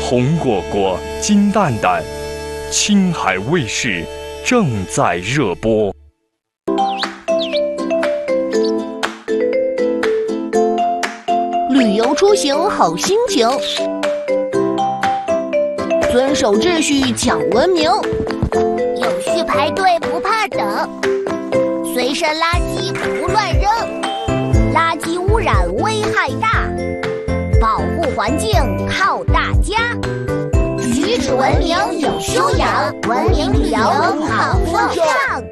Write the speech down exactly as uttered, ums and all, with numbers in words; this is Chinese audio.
红果果，金蛋蛋，青海卫视正在热播。 旅游出行好心情，遵守秩序讲文明， 有序排队不怕等，随身垃圾不乱扔，垃圾污染危害大，保护环境靠大家。举止文明有修养，文明旅游好风尚。